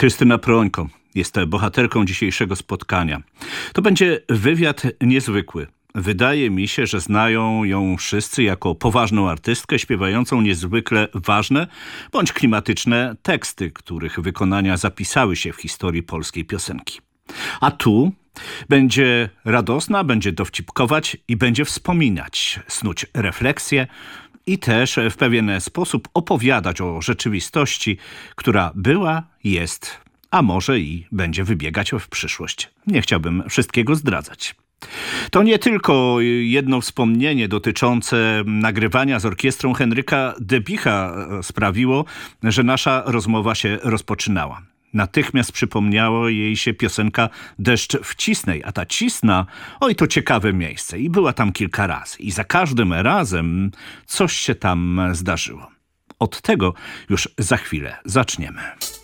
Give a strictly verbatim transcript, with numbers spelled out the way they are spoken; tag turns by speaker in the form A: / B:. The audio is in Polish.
A: Krystyna Prońko jest bohaterką dzisiejszego spotkania. To będzie wywiad niezwykły. Wydaje mi się, że znają ją wszyscy jako poważną artystkę śpiewającą niezwykle ważne bądź klimatyczne teksty, których wykonania zapisały się w historii polskiej piosenki. A tu będzie radosna, będzie dowcipkować i będzie wspominać, snuć refleksje i też w pewien sposób opowiadać o rzeczywistości, która była, jest, a może i będzie wybiegać w przyszłość. Nie chciałbym wszystkiego zdradzać. To nie tylko jedno wspomnienie dotyczące nagrywania z orkiestrą Henryka Debicha sprawiło, że nasza rozmowa się rozpoczynała. Natychmiast przypomniało jej się piosenka Deszcz w Cisnej, a ta Cisna, oj to ciekawe miejsce i była tam kilka razy i za każdym razem coś się tam zdarzyło. Od tego już za chwilę zaczniemy.